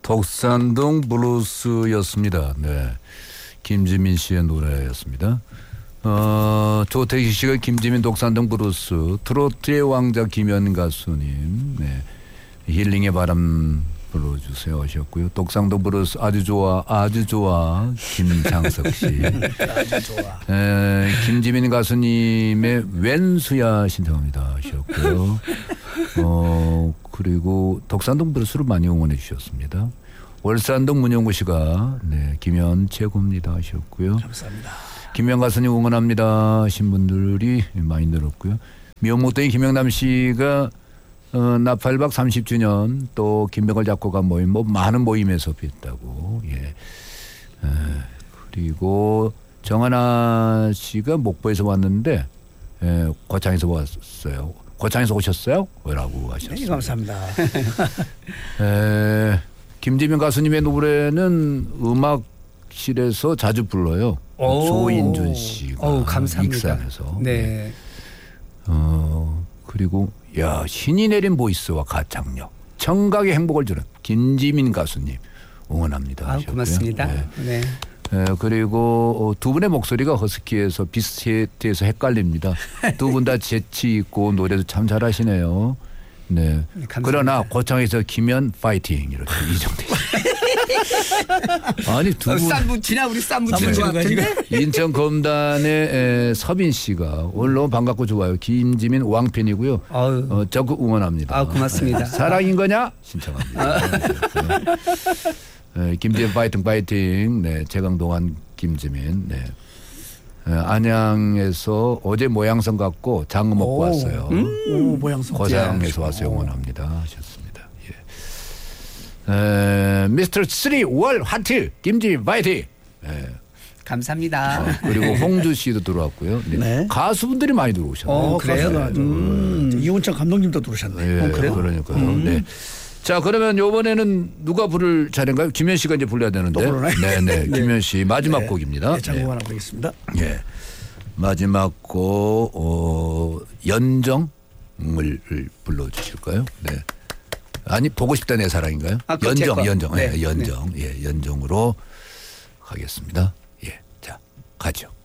독산동 블루스였습니다. 네, 김지민 씨의 노래였습니다. 조태기 씨가 김지민 독산동 블루스, 트로트의 왕자 김현 가수님, 네, 힐링의 바람 불러주세요 하셨고요. 독산동 블루스 아주 좋아 김장석 씨. 아주 좋아. 김지민 가수님의 웬수야 신청합니다 하셨고요. 그리고 독산동 블루스를 많이 응원해 주셨습니다. 월산동 문영구 씨가 네, 김현 최고입니다 하셨고요. 감사합니다. 김현 가수님 응원합니다 하신 분들이 많이 늘었고요. 미용목동의 김영남 씨가 나팔박 30주년 또 김병걸 작곡가 모임 뭐 많은 모임에서 뵀다고. 예. 그리고 정하나 씨가 목포에서 왔는데 고창에서 왔어요. 고창에서 오셨어요? 라고 하셨어요. 네, 감사합니다. 김지민 가수님의 노래는 음악실에서 자주 불러요. 조인준 씨가 감사합니다. 익산에서. 네. 그리고 신이 내린 보이스와 가창력, 청각의 행복을 주는 김지민 가수님 응원합니다. 고맙습니다. 네. 그리고 두 분의 목소리가 허스키해서 비슷해서 헷갈립니다. 두 분 다 재치 있고 노래도 참 잘하시네요. 네. 그러나 고창에서 김현 파이팅 이렇게 이정대 씨. 아니 두 분 쌈붙이나 우리 쌈붙인 것 같은데. 인천 검단의 서빈 씨가 오늘 너무 반갑고 좋아요. 김지민 왕팬이고요. 적극 응원합니다. 고맙습니다. 사랑인 거냐 신청합니다. 김지민 파이팅. 네, 최강동안 김지민. 네. 안양에서 어제 모양성 갖고 장어 먹고 왔어요. 모양성. 고장에서 와서 응원합니다 하셨습니다. 미스터 3월 하트 김지민 파이팅. 감사합니다. 그리고 홍주 씨도 들어왔고요. 네. 네. 가수분들이 많이 들어오셨네요. 그래요? 이원창 감독님도 들어오셨네요. 그래요? 그러니까요. 네. 자, 그러면 이번에는 누가 부를 차례인가요? 김현 씨가 이제 불러야 되는데. 또 부르나요? 네. 김현 씨 마지막 곡입니다. 네, 장곡 하나 부르겠습니다. 예. 마지막 곡 연정을 불러주실까요? 네. 아니 보고 싶다 내 사랑인가요? 연정. 네. 연정. 예, 연정으로 가겠습니다. 예, 자 가죠.